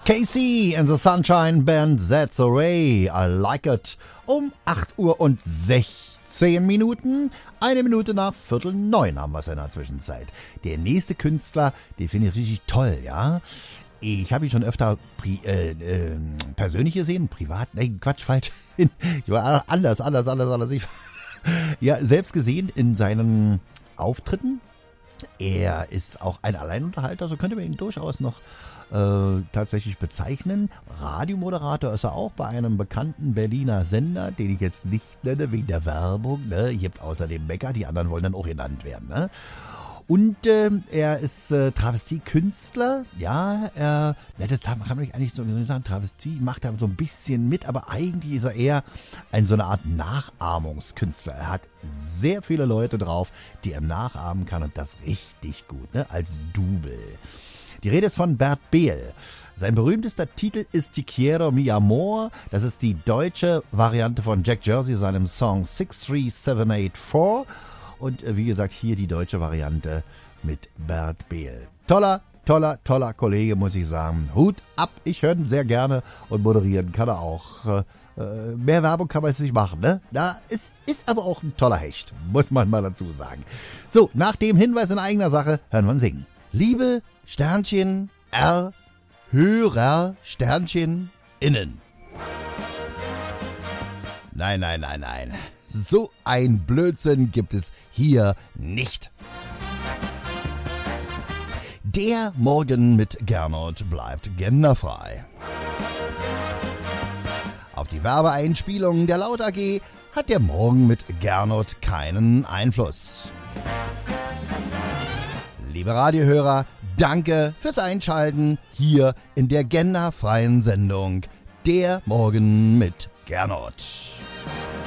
KC and the Sunshine Band, That's a Ray, I Like It. Um 8 Uhr und 16 Minuten, 1 Minute nach 8:45 haben wir es in der Zwischenzeit. Der nächste Künstler, den finde ich richtig toll, ja. Ich habe ihn schon öfter persönlich gesehen, privat, nein, Quatsch, falsch. Ich war anders. Ja, selbst gesehen in seinen Auftritten. Er ist auch ein Alleinunterhalter, so könnte man ihn durchaus noch tatsächlich bezeichnen. Radiomoderator ist er auch bei einem bekannten Berliner Sender, den ich jetzt nicht nenne, wegen der Werbung. Ne? Ihr habt außerdem Mecker, die anderen wollen dann auch genannt werden. Ne? Und er ist Travestie-Künstler. Ja, das kann man eigentlich so sagen. Travestie macht er so ein bisschen mit, aber eigentlich ist er eher so eine Art Nachahmungskünstler. Er hat sehr viele Leute drauf, die er nachahmen kann und das richtig gut, ne? Als Double. Die Rede ist von Bert Behl. Sein berühmtester Titel ist Te Quiero Mi Amor. Das ist die deutsche Variante von Jack Jersey, seinem Song 63784. Und wie gesagt, hier die deutsche Variante mit Bert Behl. Toller Kollege, muss ich sagen. Hut ab, ich höre ihn sehr gerne und moderieren kann er auch. Mehr Werbung kann man jetzt nicht machen, ne? Da ist aber auch ein toller Hecht, muss man mal dazu sagen. So, nach dem Hinweis in eigener Sache hören wir ihn singen. Liebe Sternchen R Hörer Sternchen innen. Nein. So ein Blödsinn gibt es hier nicht. Der Morgen mit Gernot bleibt genderfrei. Auf die Werbeeinspielungen der Laut AG hat der Morgen mit Gernot keinen Einfluss. Liebe Radiohörer, danke fürs Einschalten hier in der genderfreien Sendung Der Morgen mit Gernot.